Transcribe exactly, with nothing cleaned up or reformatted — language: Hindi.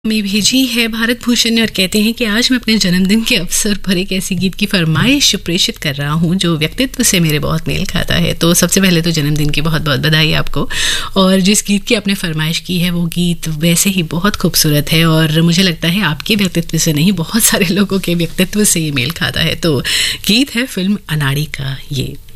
में भेजी है भारत भूषण ने और कहते हैं कि आज मैं अपने जन्मदिन के अवसर पर एक ऐसी गीत की फरमाइश प्रेषित कर रहा हूं जो व्यक्तित्व से मेरे बहुत मेल खाता है। तो सबसे पहले तो जन्मदिन की बहुत बहुत बधाई आपको। और जिस गीत की आपने फरमाइश की है वो गीत वैसे ही बहुत खूबसूरत है और मुझे लगता है आपके व्यक्तित्व से नहीं, बहुत सारे लोगों के व्यक्तित्व से ये मेल खाता है। तो गीत है फिल्म अनाड़ी का ये।